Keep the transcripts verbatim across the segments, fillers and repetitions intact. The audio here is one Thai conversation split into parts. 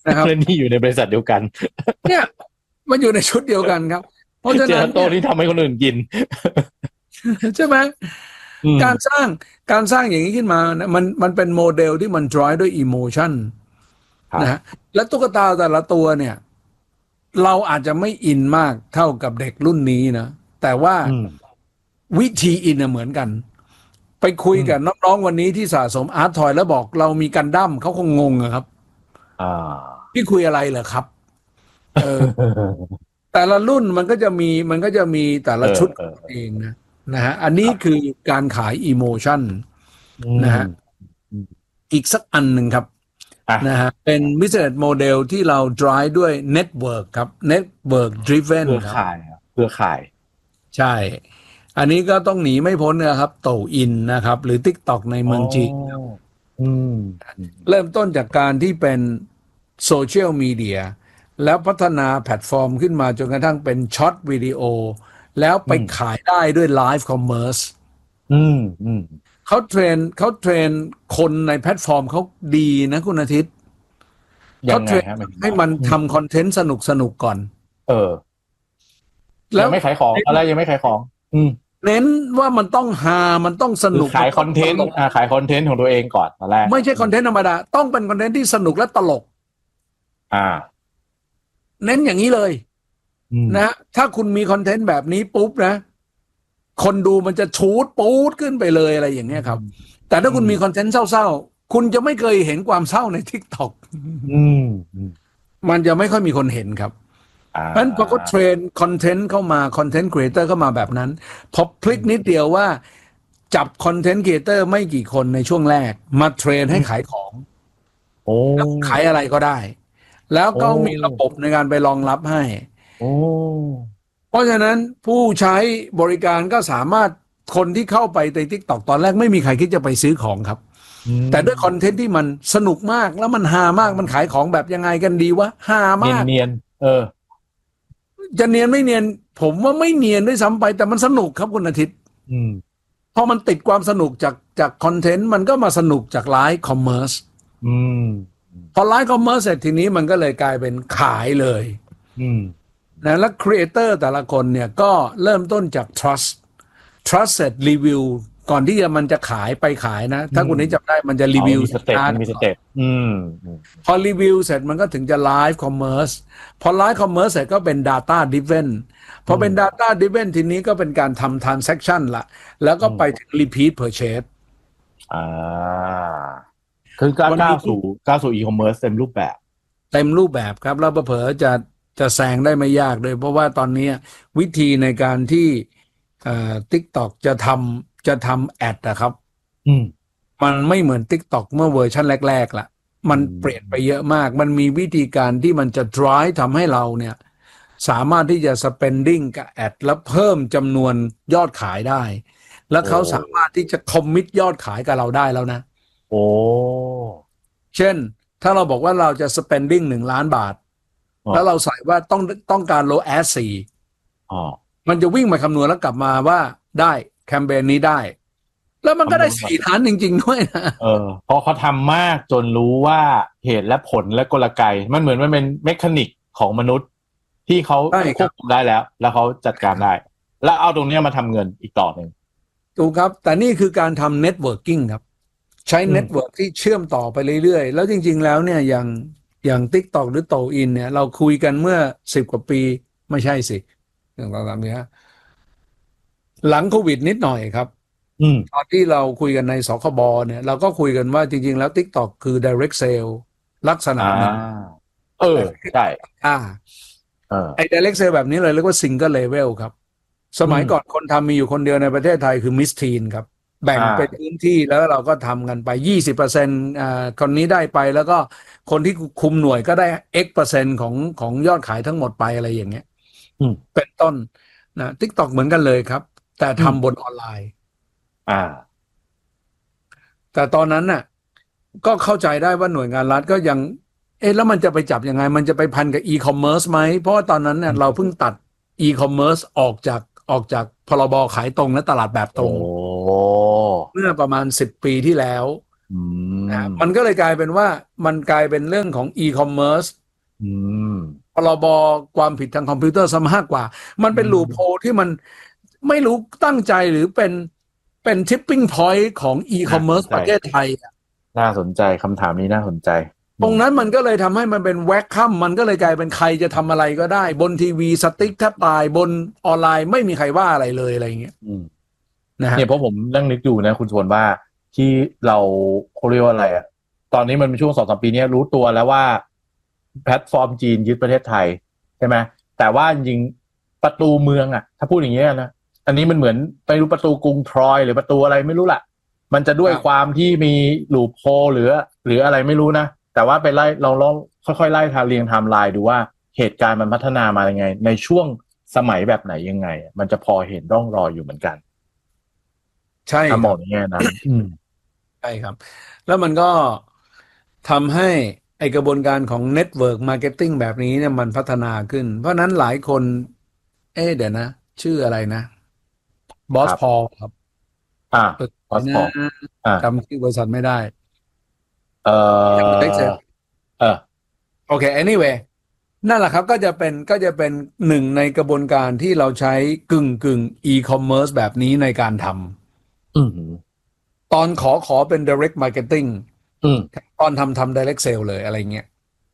นะครับและนี่อยู่ในบริษัทเดียวกันเนี่ยมันอยู่ในชุดเดียวกันครับเพราะฉะเจลานั้นโต้ที่ทำให้คนอื่นกินใช่ไหมอืมการสร้างการสร้างอย่างนี้ขึ้นมานะมันมันเป็นโมเดลที่มัน drive ด้วย emotion ครับนะฮะและตุ๊กตาแต่ละตัวเนี่ยเราอาจจะไม่อินมากเท่ากับเด็กรุ่นนี้นะแต่ว่าอืมวิธีอินน่ะเหมือนกันไปคุยอืมกับน้องๆวันนี้ที่สะสมอาร์ตทอยแล้วบอกเรามีกันดั้มเขาคงงงอะครับอ่าพี่คุยอะไรเหรอครับเออ แต่ละรุ่นมันก็จะมีมันก็จะมีแต่เอละชุดอเออเองนะนะฮะอันคนี้รับคือการขายอิโมชันอืมนะฮะอืมอีกสักอันหนึ่งครับอ่ะนะฮะเป็น business model ที่เรา drive ด้วย network ครับ network driven เครือครับข่ายครับเครือข่ายใช่อันนี้ก็ต้องหนีไม่พ้นนะครับโตอินนะครับหรือ TikTok ในอ๋อเมืองจีนอืมอืมเริ่มต้นจากการที่เป็นโซเชียลมีเดียแล้วพัฒนาแพลตฟอร์มขึ้นมาจนกระทั่งเป็นช็อตวิดีโอแล้วไปอืมขายได้ด้วยไลฟ์คอมเมอร์สอืมอืมเขาเทรนเขาเทรนคนในแพลตฟอร์มเขาดีนะคุณอาทิตย์ยัเขาเทรนงไงฮะหมายถึงให้ว่ามันอืมทำคอนเทนต์สนุกสนุกก่อนเออแล้วยังไม่ขายของอะไรยังไม่ขายของอืมเน้นว่ามันต้องฮามันต้องสนุกคือขายมันต้องคอนเทนต์ตลกอ่าขายคอนเทนต์ของตัวเองก่อนตอนแรกไม่ใช่คอืมอนเทนต์ธรรมดาต้องเป็นคอนเทนต์ที่สนุกและตลกอ่าเน้นอย่างนี้เลยอืมนะถ้าคุณมีคอนเทนต์แบบนี้ปุ๊บนะคนดูมันจะชูดปูดขึ้นไปเลยอะไรอย่างอืเงี้ยครับมแต่ถ้าอืมคุณมีคอนเทนต์เศร้าๆคุณจะไม่เคยเห็นความเศร้าใน TikTok อืมอืมมันจะไม่ค่อยมีคนเห็นครับอ่เพราะฉะนั้นพอเขาาเทรนคอนเทนต์เข้ามาคอนเทนต์ครีเอเตอร์เข้ามาแบบนั้นพอพลิกนิดเดียวว่าจับคอนเทนต์ครีเอเตอร์ไม่กี่คนในช่วงแรกมาเทรนให้อืมขายของโอ้แล้วขายอะไรก็ได้แล้วโอ้ก็มีระบบในการไปรองรับให้โอ้เพราะฉะนั้นผู้ใช้บริการก็สามารถคนที่เข้าไปใน TikTok ตอนแรกไม่มีใครคิดจะไปซื้อของครับอืแต่ด้วยคอนเทมนต์ที่มันสนุกมากแล้วมันฮามากมันขายของแบบยังไงกันดีวะฮามากเนียนเนียนเออจะเนียนไม่เนียนผมว่าไม่เนียนด้วยซ้ำไปแต่มันสนุกครับคุณอาทิตย์อืมพอมันติดความสนุกจากจากคอนเทนต์มันก็มาสนุกจากไลฟ์คอมเมอร์สอืมพอไลฟ์คอมเมอร์สเสร็จทีนี้มันก็เลยกลายเป็นขายเลยอืมนะและครีเอเตอร์แต่ละคนเนี่ยก็เริ่มต้นจาก trust trust เสร็จรีวิวก่อนที่จะมันจะขายไปขายนะถ้าคุณนี้จำได้มันจะรีอ๋อวิวมีสเต็ปสินค้ามันมีสเต็ปอืมอืมพอรีวิวเสร็จมันก็ถึงจะไลฟ์คอมเมอร์สพอไลฟ์คอมเมอร์สเสร็จก็เป็น Data Driven พอเป็น Data Driven ทีนี้ก็เป็นการทำ transaction ละแล้วก็ไปถึง repeat purchase อ่าคือก้าววันนี้ก้าวสู่ก้าวสู่อีคอมเมิร์ซเต็มรูปแบบเต็มรูปแบบครับแล้วเผลอๆจะจะแซงได้ไม่ยากเลยเพราะว่าตอนนี้วิธีในการที่เอ่อ TikTok จะทำจะทำแอดนะครับอืมมันไม่เหมือน TikTok เมื่อเวอร์ชันแรกๆละมันอืเปลี่ยนไปมเยอะมากมันมีวิธีการที่มันจะ drive ทำให้เราเนี่ยสามารถที่จะ spending กับแอดแล้วเพิ่มจำนวนยอดขายได้ แล้วโอ้เขาสามารถที่จะ commit ยอดขายกับเราได้แล้วนะโอ้เช่น ถ้าเราบอกว่าเราจะ spending หนึ่งล้านบาทอ๋อแล้วเราใส่ว่าต้องต้องการ low ad สี่อ๋อมันจะวิ่งมาคำนวณแล้วกลับมาว่าได้แคมเปญนี้ได้ แล้วมันก็คำนได้วณก่อนสี่ล้านจริงๆด้วยนะเออเพราะเขาทำมากจนรู้ว่าเหตุและผลและกลไกมันเหมือนมันเป็นเมคานิกของมนุษย์ที่เขาใช่คควรับบคุมได้แล้ว แล้วเขาจัดการได้ แล้วเอาตรงเนี้ยมาทำเงินอีกต่อหนึ่งถูกครับ แต่นี่คือการทำ networking ครับ ใช้อืม network ที่เชื่อมต่อไปเรื่อยๆ แล้วจริงๆแล้วเนี่ยอย่างอย่าง TikTok หรือโตอินเนี่ยเราคุยกันเมื่อสิบกว่าปีไม่ใช่สิอย่างตอนนี้หลังโควิดนิดหน่อยครับอืมตอนที่เราคุยกันในสคบเนี่ยเราก็คุยกันว่าจริงๆแล้ว TikTok คือ direct sale ลักษณะอ่าหนึ่งเออใช่อ่าเออไอ้ direct sale แบบนี้เลยเรียกว่า single level ครับสอืมมัยก่อนคนทำมีอยู่คนเดียวในประเทศไทยคือมิสทีนครับแบ่งอ่าเป็นพื้นที่แล้วเราก็ทำกันไปยี่สิบเปอร์เซ็นต์อ่าคนนี้ได้ไปแล้วก็คนที่คุมหน่วยก็ได้ X เปอร์เซ็นต์ของของยอดขายทั้งหมดไปอะไรอย่างเงี้ยอืมเป็นต้นนะ TikTok เหมือนกันเลยครับแต่อืมทำบนออนไลน์อ่าแต่ตอนนั้นน่ะก็เข้าใจได้ว่าหน่วยงานรัฐก็ยังเอ๊ะแล้วมันจะไปจับยังไงมันจะไปพันกับอีคอมเมิร์ซไหมเพราะว่าตอนนั้นเนี่ยเราเพิ่งตัดอีคอมเมิร์ซออกจากออกจากพรบขายตรงและตลาดแบบตรโอ้งเมื่อประมาณสิบปีที่แล้วอืมนะมันก็เลยกลายเป็นว่ามันกลายเป็นเรื่องของ e-commerce อืมพรบความผิดทางคอมพิวเตอร์ซะมากกว่ามันเป็นอืมลูปโฮลที่มันไม่รู้ตั้งใจหรือเป็นเป็น tipping point ของ e-commerce น่าสนใจประเทศไทยน่าสนใจคำถามนี้น่าสนใจตรงนั้นมันก็เลยทำให้มันเป็นแวกคัมมันก็เลยกลายเป็นใครจะทำอะไรก็ได้ บนทีวีสติ๊กแทบตายบนออนไลน์ไม่มีใครว่าอะไรเลยอะไรอย่างเงี้ยอืมนะฮะเนี่ยเพราะผมนั่งนึกดูนะคุณชวนว่าที่เราเขาเรียกว่าอะไรอะตอนนี้มันเป็นช่วงสองสามปีนี้รู้ตัวแล้วว่าแพลตฟอร์มจีนยึดประเทศไทยใช่ไหมแต่ว่าจริงประตูเมืองอะถ้าพูดอย่างเงี้ยนะอันนี้มันเหมือนไม่รู้ประตูกรุงทรอยหรือประตูอะไรไม่รู้ล่ะมันจะด้วยครับความที่มีลูปโฮลหรือหรืออะไรไม่รู้นะแต่ว่าไปไล่เราลองค่อยๆไล่ทางเรียงไทม์ไลน์ดูว่าเหตุการณ์มันพัฒนามายังไงในช่วงสมัยแบบไหนยังไงมันจะพอเห็นร่องรอยอยู่เหมือนกันใช่คถ้ามรัอบ งในแง่นั้นอืมใช่ครับ แล้วมันก็ทำให้ไอกระบวนการของ Network Marketing แบบนี้เนี่ยมันพัฒนาขึ้น เพราะฉะนั้นหลายคน เอ๊ะเดี๋ยวนะ ชื่ออะไรนะบอสครับพอลครับอ่าเปิดบอสนะพอลอ่าจำชื่อบริษัทไม่ได้เอ่อเล็กเซลเออโอเค anyway นั่นแหละครับก็จะเป็นก็จะเป็นหนึ่งในกระบวนการที่เราใช้กึ่งกึ่ง e-commerce แบบนี้ในการทอืมำตอนขอขอเป็น direct marketing อืมตอนทำทำ direct sale เลยอะไรเงี้ย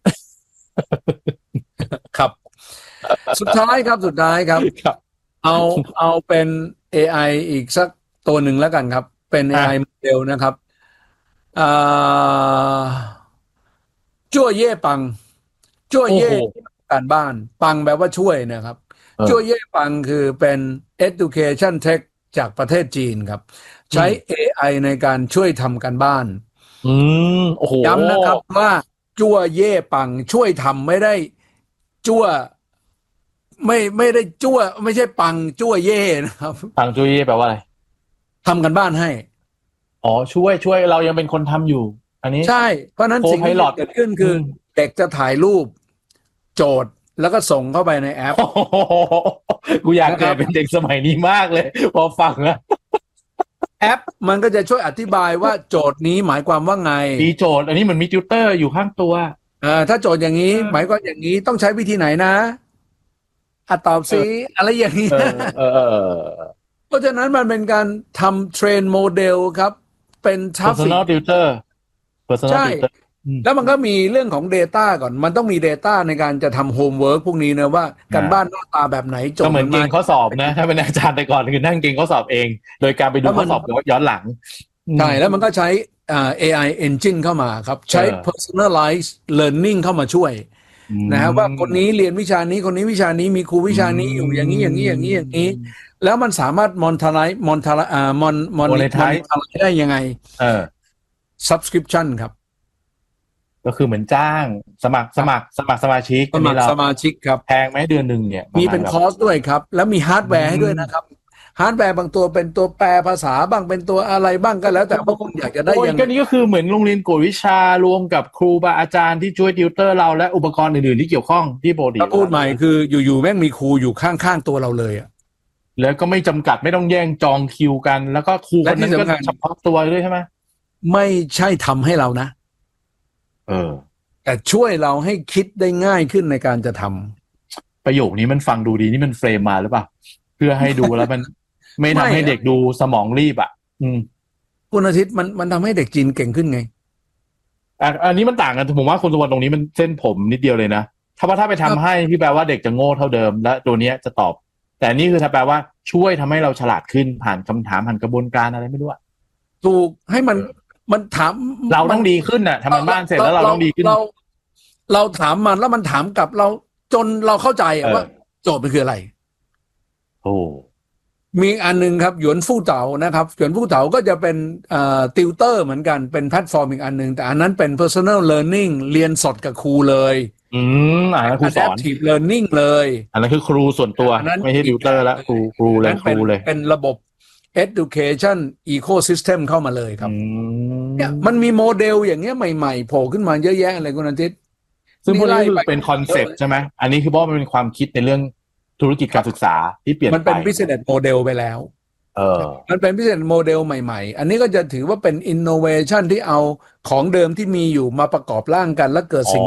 ครับ สุดท้ายครับสุดท้ายครับครับเอาเอาเป็น เอ ไอ อีกสักตัวหนึ่งแล้วกันครับ เป็น เอ ไออ่ะโมเดลนะครับอ่าจั่วเย่ปังจั่วโอ้เย่โหการบ้านปังแปลว่าช่วยนะครับเออจั่วเย่ปังคือเป็น education tech จากประเทศจีนครับ ใช้ เอ ไอ ในการช่วยทำการบ้านอืม โอ้โหย้ำนะครับว่าจั่วเย่ปังช่วยทำไม่ได้จั่วไม่ไม่ได้จั่วไม่ใช่ปังจั่วเย่นะครับทางจุ้ยแปลว่าอะไรทำกันบ้านให้อ๋อ ช่วยช่วยเรายังเป็นคนทำอยู่ อันนี้ใช่ เพราะฉะนั้นสิ่งที่ Co-pilot เกิดขึ้นคืออมเด็กจะถ่ายรูปโจทย์แล้วก็ส่งเข้าไปในแอปโอ้โหกูอยากนะครับเกิดเป็นเด็กสมัยนี้มากเลย พอฟังแล้วแอปมันก็จะช่วยอธิบายว่าโจทย์นี้หมายความว่าไงมีโจทย์ อันนี้เหมือนมีติวเตอร์อยู่ข้างตัวเอ่อถ้าโจทย์อย่างนี้เออหมายความอย่างนี้ต้องใช้วิธีไหนนะอ่ะตอบสิอะไรอย่างนี้เออเออเออเออเพราะฉะนั้นมันเป็นการทำเทรนโมเดลครับ เป็นทราฟฟิก personal tutor personal ใช่ tutor อืมแล้วมันก็มีเรื่องของ Data ก่อน มันต้องมี Data ในการจะทำโฮมเวิร์กพวกนี้นะว่าการบ้านหน้าตาแบบไหนโจทก็ย์เหมือนมัเก่งมาข้อสอบนะ ถ้าเป็นอาจารย์แต่ก่อนคือนั่งเก่งข้อสอบเอง โดยการไปดูแล้วข้มัอน สอบย้อนหลังใช่ แล้วมันก็ใช้อ่า เอ ไอ engine เข้ามาครับ ใช้เออ personalized learning เข้ามาช่วยอืมนะฮะว่าคนนี้เรียนวิชานี้คนนี้วิชานี้มีครูวิชานี้อยู่อย่างนี้อย่างนี้อย่างนี้อย่างนี้ แล้วมันสามารถมอนทไลมอนทไลอ่ามอนมอน Monetize ได้ยังไงเออ subscription ครับก็คือเหมือนจ้างสมัครสมัครสมัครสมาชิกสมัครสมาชิกครับแพงไหมเดือนหนึ่งเนี่ยมีเป็นคอร์สด้วยครับ แล้วมีฮาร์ดแวร์ให้ด้วยนะครับฮาร์ดแวร์บางตัวเป็นตัวแปลภาษาบ้างเป็นตัวอะไรบ้างก็แล้วแต่ว่าคุณอยากจะได้โอ้ยยังก็นี่ก็คือเหมือนโรงเรียนกวดวิชารวมกับครูบาอาจารย์ที่ช่วยติวเตอร์เราและอุปกรณ์อื่นๆที่เกี่ยวข้องที่ปกติถ้าพูดใหม่คืออยู่ๆแม่งมีครูอยู่ข้างๆตัวเราเลยอะแล้วก็ไม่จำกัดไม่ต้องแย่งจองคิวกัน แล้วก็ครูคนนั้นก็เฉพาะตัวด้วยใช่ไหมไม่ใช่ทำให้เรานะเออแต่ช่วยเราให้คิดได้ง่ายขึ้นในการจะทำประโยคนี้มันฟังดูดีนี่มันเฟรมมาหรือเปล่าเพื่อให้ดูแล้วมัน ไม่ทำให้เด็กดูสมองรีบอ่ะ อืมคุณอาทิตย์มันมันทำให้เด็กจีนเก่งขึ้นไงอ่ะอันนี้มันต่างกันผมว่าคนตัวตรงนี้มันเส้นผมนิดเดียวเลยนะถ้าว่าถ้าไปทำให้พี่แปลว่าเด็กจะโง่เท่าเดิมและตัวเนี้ยจะตอบ แต่นี่คือถ้าแปลว่าช่วยทำให้เราฉลาดขึ้นผ่านคำถามผ่านกระบวนการอะไรไม่รู้อะถูกให้มันมันถามเราต้องดีขึ้นน่ะทำงานบ้านเสร็จแล้วเราต้องดีขึ้นเราเราถามมันแล้วมันถามกลับเราจนเราเข้าใจอะเออว่าโจทย์มันคืออะไรโอ้มีอันหนึงครับหยวนฟู่เต๋านะครับหยวนฟู่เต๋าก็จะเป็นเอ่อติวเตอร์เหมือนกันเป็นแพลตฟอร์มอีกอันหนึ่งแต่อันนั้นเป็น personal learning เรียนสดกับครูเลยอืมอ่าครูสอน adaptive learning เลยอันนั้นคือครูส่วนตัวอันนั้นไม่ใช่ติวเตอร์ละครูครูเลยนั่นคเป็นรูเลยเป็นระบบ education ecosystem เข้ามาเลยครับอืมเนี่ยมันมีโมเดลอย่างเงี้ยใหม่ๆโผล่ขึ้นมาเยอะแยะเลยคุณอาทิตย์ซึ่งพวกนี้นี่คือไล่ไปเป็นคอนเซ็ปต์ใช่ไหมอันนี้คือเพราะมันเป็นความคิดในเรื่องธุรกิจการศึกษาที่เปลี่ยนไปมันเป็น business model ไปแล้วเออมันเป็น business model ใหม่ๆ อันนี้ก็จะถือว่าเป็น innovation ที่เอาของเดิมที่มีอยู่มาประกอบร่างกันแล้วเกิดสิ่ง